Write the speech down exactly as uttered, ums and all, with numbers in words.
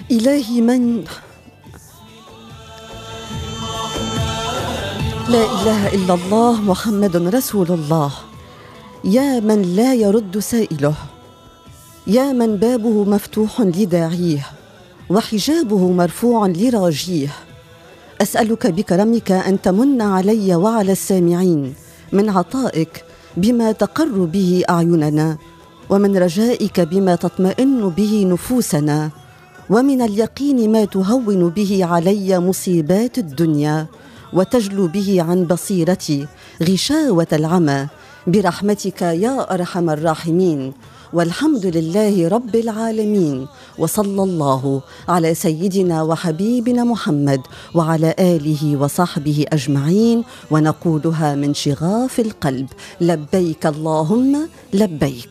إلهي من لا إله إلا الله محمد رسول الله. يا من لا يرد سائله، يا من بابه مفتوح لداعيه وحجابه مرفوع لراجيه، أسألك بكرمك أن تمن علي وعلى السامعين من عطائك بما تقر به أعيننا، ومن رجائك بما تطمئن به نفوسنا، ومن اليقين ما تهون به علي مصيبات الدنيا وتجلو به عن بصيرتي غشاوة العمى، برحمتك يا أرحم الراحمين. والحمد لله رب العالمين، وصلى الله على سيدنا وحبيبنا محمد وعلى آله وصحبه أجمعين، ونقولها من شغاف القلب: لبيك اللهم لبيك.